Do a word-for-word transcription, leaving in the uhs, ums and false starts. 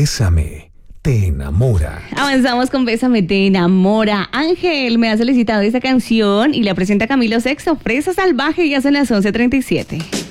Bésame te enamora. Avanzamos con Bésame te enamora. Ángel me ha solicitado esta canción y la presenta Camilo Sexto, Fresa Salvaje, y ya son las once treinta y siete.